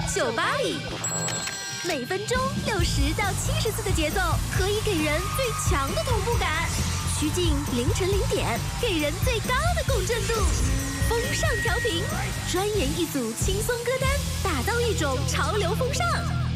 酒吧里，每分钟60到70次的节奏，可以给人最强的同步感。曲径0乘0点，给人最高的共振度。风尚调频，专研一组轻松歌单，打造一种潮流风尚。